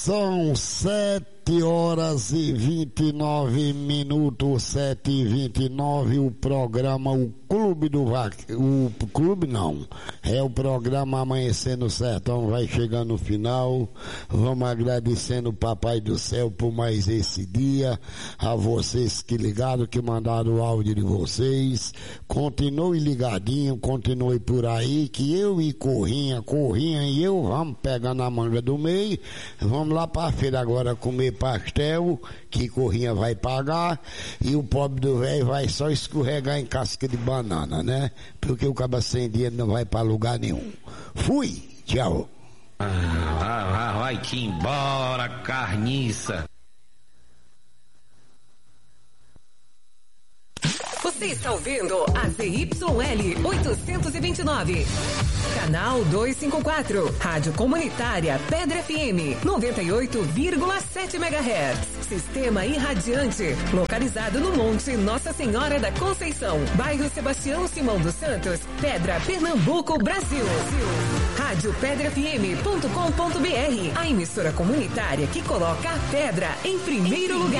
São 7h29, 7h29, o programa, o Clube do Vaqueiro, o Clube não, é o programa Amanhecer no Sertão, vai chegando no final. Vamos agradecendo o Papai do Céu por mais esse dia, a vocês que ligaram, que mandaram o áudio de vocês. Continue ligadinho, continue por aí, que eu e Corrinha e eu vamos pegar na manga do meio, vamos lá pra feira agora comer pastel, que Corrinha vai pagar, e o pobre do velho vai só escorregar em casca de banana, né? Porque o caba sem dinheiro não vai pra lugar nenhum. Fui, tchau. Vai-te embora, carniça. Você está ouvindo a ZYL 829, canal 254, Rádio Comunitária Pedra FM 98,7 MHz. Sistema irradiante, localizado no Monte Nossa Senhora da Conceição, bairro Sebastião Simão dos Santos, Pedra, Pernambuco, Brasil. Rádio PedraFM.com.br, a emissora comunitária que coloca a pedra em primeiro lugar.